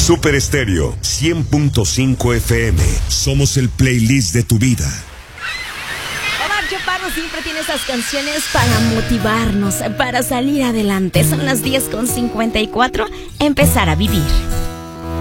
Super Estéreo 100.5 FM. Somos el playlist de tu vida. Omar Chaparro siempre tiene esas canciones para motivarnos, para salir adelante. Son las 10:54. Empezar a vivir.